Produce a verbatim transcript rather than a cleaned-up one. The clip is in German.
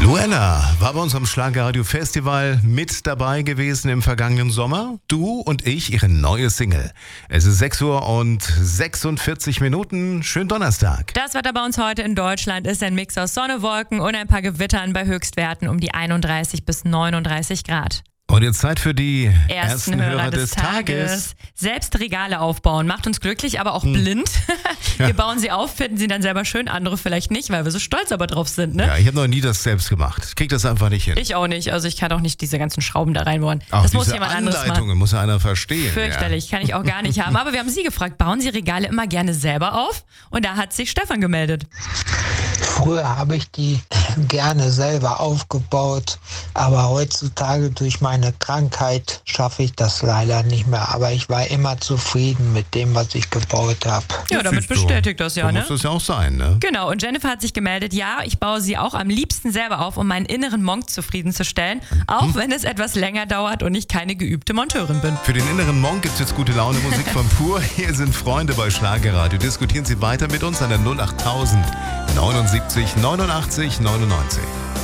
Luella war bei unserem Schlagerradio-Festival mit dabei gewesen im vergangenen Sommer. Du und ich, ihre neue Single. Es ist sechs Uhr und sechsundvierzig Minuten. Schönen Donnerstag. Das Wetter bei uns heute in Deutschland ist ein Mix aus Sonne, Wolken und ein paar Gewittern bei Höchstwerten um die einunddreißig bis neununddreißig Grad. Und jetzt Zeit für die ersten, ersten Hörer, Hörer des, des Tages. Tages. Selbst Regale aufbauen macht uns glücklich, aber auch hm. blind. Wir bauen sie auf, finden sie dann selber schön, andere vielleicht nicht, weil wir so stolz aber drauf sind. Ne? Ja, ich habe noch nie das selbst gemacht. Ich krieg das einfach nicht hin. Ich auch nicht. Also ich kann auch nicht diese ganzen Schrauben da reinbohren. Auch das diese muss jemand anderes machen. Anleitungen muss ja einer verstehen. Fürchterlich, ja. Kann ich auch gar nicht haben. Aber wir haben Sie gefragt, bauen Sie Regale immer gerne selber auf? Und da hat sich Stefan gemeldet. Früher habe ich die gerne selber aufgebaut, aber heutzutage durch meine Krankheit schaffe ich das leider nicht mehr. Aber ich war immer zufrieden mit dem, was ich gebaut habe. Ja, damit bestätigt das ja, so ne? muss das ja auch sein, ne? Genau, und Jennifer hat sich gemeldet, ja, ich baue sie auch am liebsten selber auf, um meinen inneren Monk zufriedenzustellen, auch hm. wenn es etwas länger dauert und ich keine geübte Monteurin bin. Für den inneren Monk gibt es jetzt gute Laune Musik von Pur. Hier sind Freunde bei Schlagerradio. Diskutieren Sie weiter mit uns an der null acht null null neunundsiebzig neunundachtzig neunundneunzig.